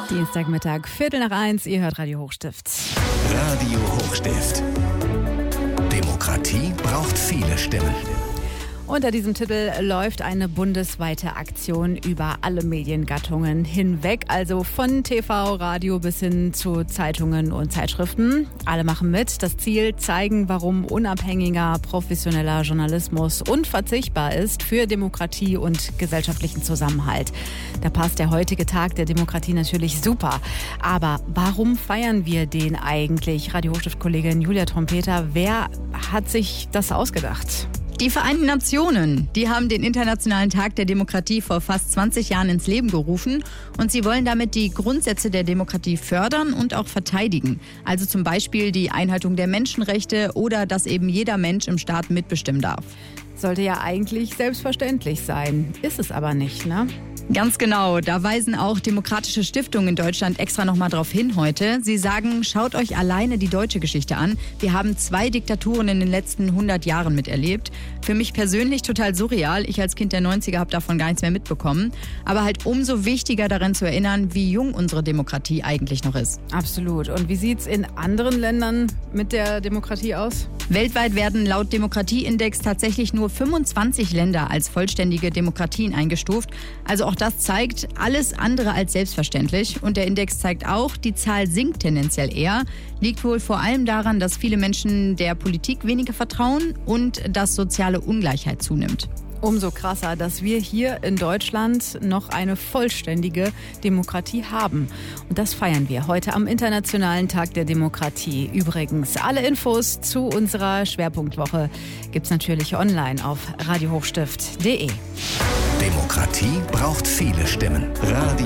Dienstagmittag, 1:15, ihr hört Radio Hochstift. Radio Hochstift. Demokratie braucht viele Stimmen. Unter diesem Titel läuft eine bundesweite Aktion über alle Mediengattungen hinweg, also von TV, Radio bis hin zu Zeitungen und Zeitschriften. Alle machen mit. Das Ziel: zeigen, warum unabhängiger, professioneller Journalismus unverzichtbar ist für Demokratie und gesellschaftlichen Zusammenhalt. Da passt der heutige Tag der Demokratie natürlich super. Aber warum feiern wir den eigentlich? Radio Hochstift-Kollegin Julia Trompeter, wer hat sich das ausgedacht? Die Vereinten Nationen, die haben den Internationalen Tag der Demokratie vor fast 20 Jahren ins Leben gerufen und sie wollen damit die Grundsätze der Demokratie fördern und auch verteidigen. Also zum Beispiel die Einhaltung der Menschenrechte oder dass eben jeder Mensch im Staat mitbestimmen darf. Sollte ja eigentlich selbstverständlich sein, ist es aber nicht, ne? Ganz genau, da weisen auch demokratische Stiftungen in Deutschland extra nochmal drauf hin heute. Sie sagen, schaut euch alleine die deutsche Geschichte an. Wir haben 2 Diktaturen in den letzten 100 Jahren miterlebt. Für mich persönlich total surreal. Ich als Kind der 90er habe davon gar nichts mehr mitbekommen. Aber halt umso wichtiger daran zu erinnern, wie jung unsere Demokratie eigentlich noch ist. Absolut. Und wie sieht's in anderen Ländern mit der Demokratie aus? Weltweit werden laut Demokratieindex tatsächlich nur 25 Länder als vollständige Demokratien eingestuft. Also auch das zeigt, alles andere als selbstverständlich. Und der Index zeigt auch, die Zahl sinkt tendenziell eher. Liegt wohl vor allem daran, dass viele Menschen der Politik weniger vertrauen und dass soziale Ungleichheit zunimmt. Umso krasser, dass wir hier in Deutschland noch eine vollständige Demokratie haben. Und das feiern wir heute am Internationalen Tag der Demokratie. Übrigens, alle Infos zu unserer Schwerpunktwoche gibt's natürlich online auf radiohochstift.de. Demokratie braucht viele Stimmen. Radio